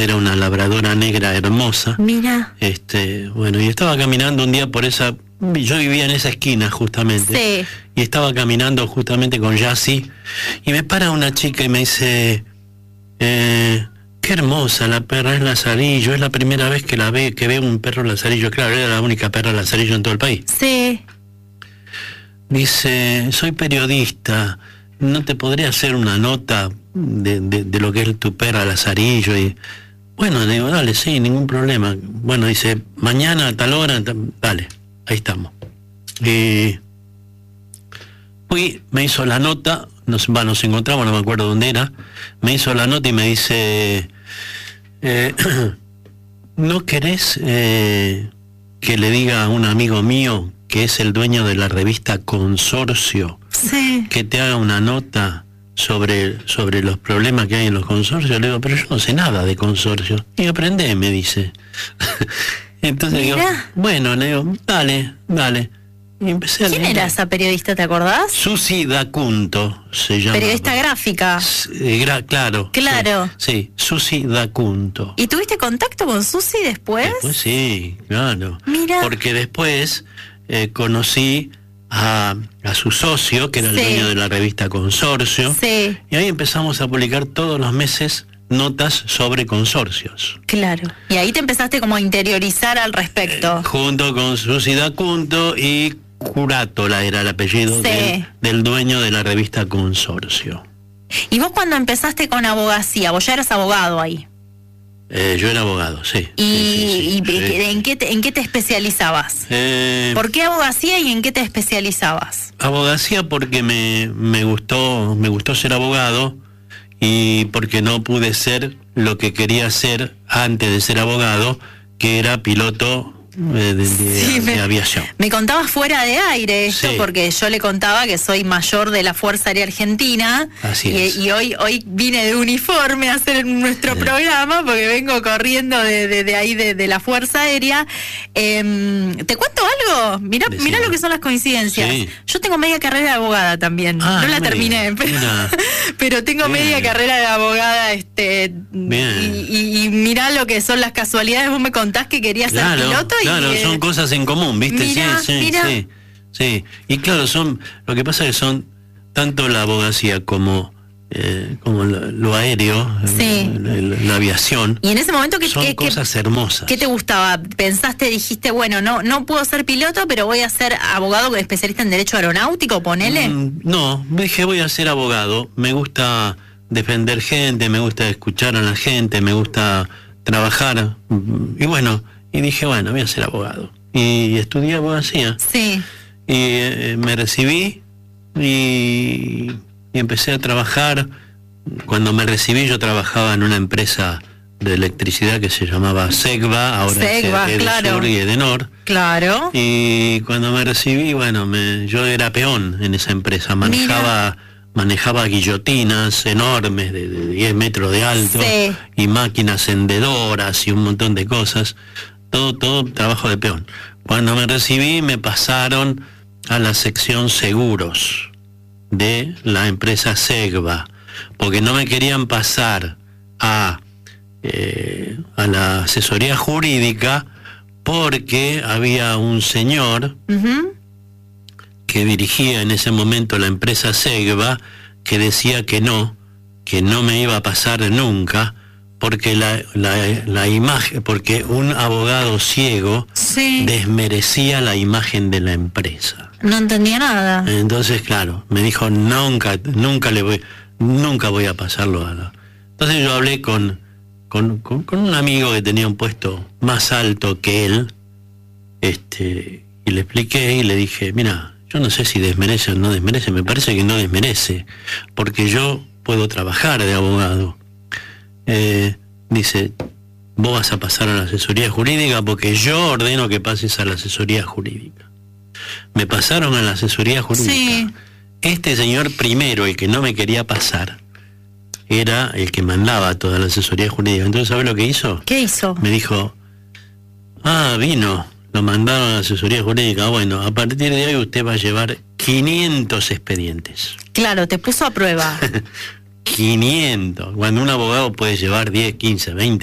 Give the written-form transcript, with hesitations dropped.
era una labradora negra hermosa. Mira. Bueno, y estaba caminando un día por esa... Yo vivía en esa esquina justamente. Sí. Y estaba caminando justamente con Yassi. Y me para una chica y me dice... qué hermosa la perra, es lazarillo. Es la primera vez que veo un perro lazarillo. Claro, era la única perra lazarillo en todo el país. Sí. Dice, soy periodista. ¿No te podría hacer una nota de lo que es tu perra lazarillo? Y bueno, le digo, dale, sí, ningún problema. Bueno, dice, mañana a tal hora, dale, ahí estamos. Y fui, me hizo la nota, nos encontramos, no me acuerdo dónde era, me hizo la nota y me dice, ¿no querés que le diga a un amigo mío que es el dueño de la revista Consorcio, sí, que te haga una nota sobre los problemas que hay en los consorcios? Le digo, pero yo no sé nada de consorcios. Y aprendé, me dice. Entonces digo, bueno, le digo, dale. Y empecé a ¿Quién leer. era esa periodista, te acordás? Susi Dacunto se llama. Periodista gráfica. Claro. Sí, Susi Dacunto. ¿Y tuviste contacto con Susi después? Después sí, claro. Mira. Porque después conocí a su socio, que era el dueño de la revista Consorcio. Sí. Y ahí empezamos a publicar todos los meses notas sobre consorcios. Claro. Y ahí te empezaste como a interiorizar al respecto. Junto con Susi Dacunto y Curátola era el apellido del dueño de la revista Consorcio. ¿Y vos cuando empezaste con abogacía, vos ya eras abogado ahí? Yo era abogado, sí. ¿Y sí. ¿en qué te especializabas? ¿Por qué abogacía y en qué te especializabas? Abogacía porque me gustó ser abogado, y porque no pude ser lo que quería ser antes de ser abogado, que era piloto de aviación. Me contabas fuera de aire esto, porque yo le contaba que soy mayor de la Fuerza Aérea Argentina. Así es. Y hoy vine de uniforme a hacer nuestro programa, porque vengo corriendo de ahí, de la Fuerza Aérea. ¿Te cuento algo? Mirá lo que son las coincidencias. Sí. Yo tengo media carrera de abogada también. No la terminé, pero tengo media carrera de abogada. Y mirá lo que son las casualidades. Vos me contás que querías ser piloto. Claro, son cosas en común, ¿viste? Mirá. Sí. Y claro, lo que pasa es que son tanto la abogacía como lo aéreo, la aviación. Y en ese momento, son cosas hermosas. ¿Qué te gustaba? Dijiste, bueno, no puedo ser piloto, pero voy a ser abogado especialista en derecho aeronáutico, ponele. No, dije, voy a ser abogado. Me gusta defender gente, me gusta escuchar a la gente, me gusta trabajar. Y bueno, dije, bueno, voy a ser abogado. Y estudié abogacía. Sí. Y me recibí y empecé a trabajar. Cuando me recibí yo trabajaba en una empresa de electricidad que se llamaba Segva, ahora es Edesur y Edenor. Claro. Y cuando me recibí, bueno, yo era peón en esa empresa, manejaba guillotinas enormes de 10 metros de alto, y máquinas hendedoras y un montón de cosas. Todo trabajo de peón. Cuando me recibí me pasaron a la sección seguros de la empresa Segva, porque no me querían pasar a la asesoría jurídica, porque había un señor que dirigía en ese momento la empresa Segva, que decía que no me iba a pasar nunca, porque la imagen, porque un abogado ciego desmerecía la imagen de la empresa. No entendía nada. Entonces, claro, me dijo, nunca voy a pasarlo a Entonces yo hablé con un amigo que tenía un puesto más alto que él, y le expliqué y le dije, mira, yo no sé si desmerece o no desmerece, me parece que no desmerece, porque yo puedo trabajar de abogado. Dice, vos vas a pasar a la asesoría jurídica porque yo ordeno que pases a la asesoría jurídica. Me pasaron a la asesoría jurídica. Sí. Este señor primero, el que no me quería pasar, era el que mandaba toda la asesoría jurídica. Entonces, ¿sabés lo que hizo? ¿Qué hizo? Me dijo, vino, lo mandaron a la asesoría jurídica. Bueno, a partir de hoy usted va a llevar 500 expedientes. Claro, te puso a prueba. 500, cuando un abogado puede llevar 10, 15, 20.